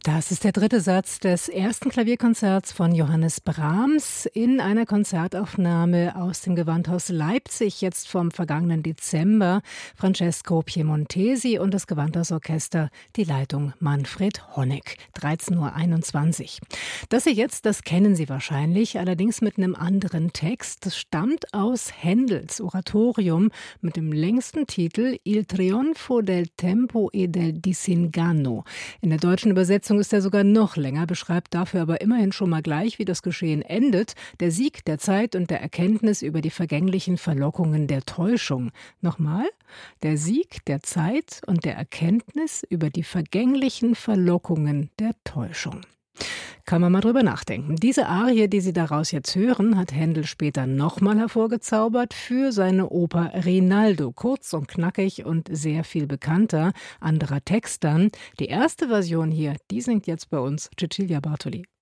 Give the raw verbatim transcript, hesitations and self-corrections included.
Das ist der dritte Satz des ersten Klavierkonzerts von Johannes Brahms in einer Konzertaufnahme aus dem Gewandhaus Leipzig, jetzt vom vergangenen Dezember. Francesco Piemontesi und das Gewandhausorchester, die Leitung Manfred Honeck, dreizehn Uhr einundzwanzig. Das hier jetzt, das kennen Sie wahrscheinlich, allerdings mit einem anderen Text. Das stammt aus Händels Oratorium mit dem längsten Titel Il trionfo del tempo e del disinganno. In der deutschen Übersetzung ist er sogar noch länger, beschreibt dafür aber immerhin schon mal gleich, wie das Geschehen endet. Der Sieg der Zeit und der Erkenntnis über die vergänglichen Verlockungen der Täuschung. Nochmal, der Sieg der Zeit und der Erkenntnis über die vergänglichen Verlockungen der Täuschung. Kann man mal drüber nachdenken. Diese Arie, die Sie daraus jetzt hören, hat Händel später nochmal hervorgezaubert für seine Oper Rinaldo. Kurz und knackig und sehr viel bekannter. Anderer Text dann. Die erste Version hier, die singt jetzt bei uns Cecilia Bartoli.